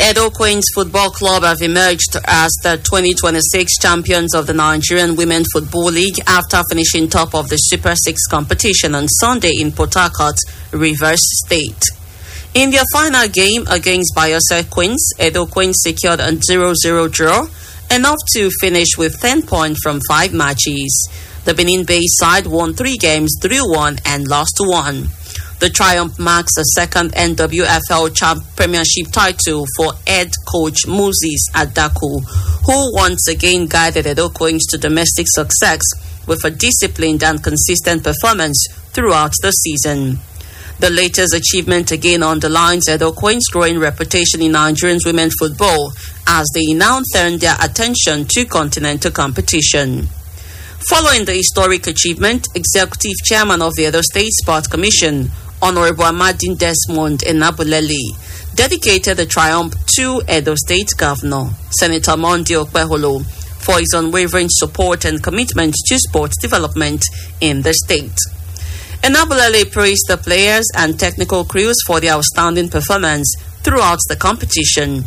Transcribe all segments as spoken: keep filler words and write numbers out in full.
Edo Queens Football Club have emerged as the twenty twenty-six champions of the Nigerian Women Football League after finishing top of the Super six competition on Sunday in Port Harcourt, Rivers State. In their final game against Bayelsa Queens, Edo Queens secured a zero zero draw, enough to finish with ten points from five matches. The Benin-based side won three games, drew one and lost one. The triumph marks the second N W F L Champ Premiership title for head coach Moses Adaku, who once again guided Edo Queens to domestic success with a disciplined and consistent performance throughout the season. The latest achievement again underlines Edo Queens' growing reputation in Nigerian women's football as they now turn their attention to continental competition. Following the historic achievement, Executive Chairman of the Edo State Sports Commission, Honorable Amadine Desmond Enabuleli, dedicated the triumph to Edo State Governor, Senator Monday Okpeholo, for his unwavering support and commitment to sports development in the state. Enabuleli praised the players and technical crews for their outstanding performance throughout the competition,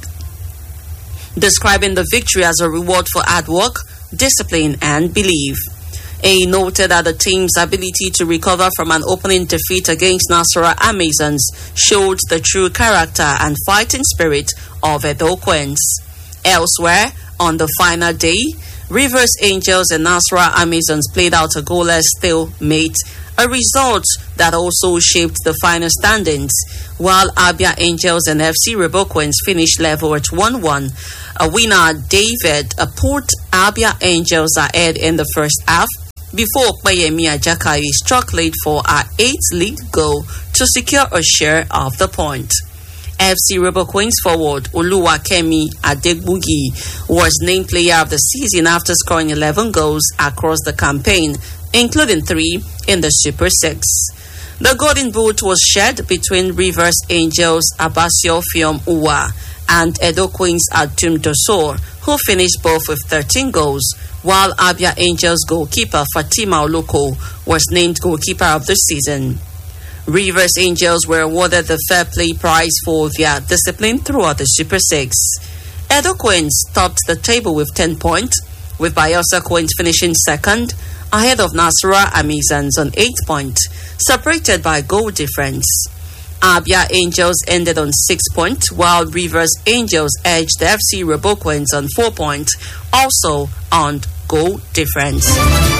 describing the victory as a reward for hard work, discipline, and belief. He noted that the team's ability to recover from an opening defeat against Nasarawa Amazons showed the true character and fighting spirit of Edo Queens. Elsewhere, on the final day, Rivers Angels and Nasarawa Amazons played out a goalless stalemate, a result that also shaped the final standings, while Abia Angels and F C Rebel Queens finished level at one one. A winner, David, put Abia Angels ahead in the first half before Payemi Ajakai struck late for our eighth league goal to secure a share of the point. F C Rebel Queens forward Oluwakemi Adegbugi was named player of the season after scoring eleven goals across the campaign, including three in the Super six. The Golden Boot was shared between Rivers Angels Abasio Fiom Uwa and Edo Queens Adum Dosor, who finished both with thirteen goals, while Abia Angels goalkeeper Fatima Oloko was named goalkeeper of the season. Rivers Angels were awarded the Fair Play Prize for their discipline throughout the Super six. Edo Queens topped the table with ten points, with Bayelsa Queens finishing second, ahead of Nasarawa Amazons on eight points, separated by goal difference. Abia Angels ended on six points, while Rivers Angels edged F C Rebel Queens on four points, also on goal difference.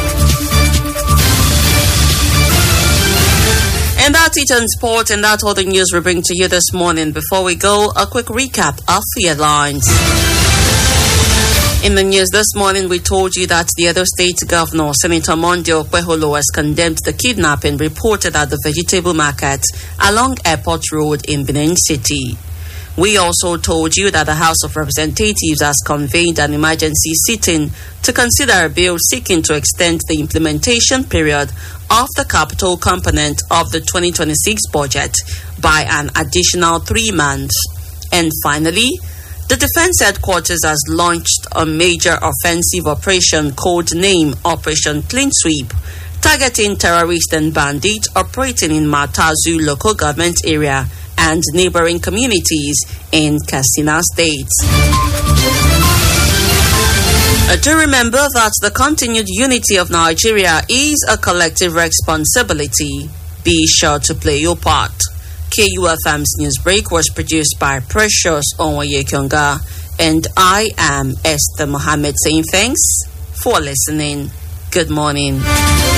And that's it on sport, and that's all the news we bring to you this morning. Before we go, a quick recap of the headlines. In the news this morning, we told you that the Edo State Governor, Senator Monday Okpeholo, has condemned the kidnapping reported at the vegetable market along Airport Road in Benin City. We also told you that the House of Representatives has convened an emergency sitting to consider a bill seeking to extend the implementation period of the capital component of the twenty twenty-six budget by an additional three months. And finally, the Defense Headquarters has launched a major offensive operation codenamed Operation Clean Sweep, targeting terrorists and bandits operating in Matazu local government area and neighboring communities in Katsina State. Uh, do remember that the continued unity of Nigeria is a collective responsibility. Be sure to play your part. K U F M's news break was produced by Precious Onwaye-Kyonga, and I am Esther Mohammed saying thanks for listening. Good morning.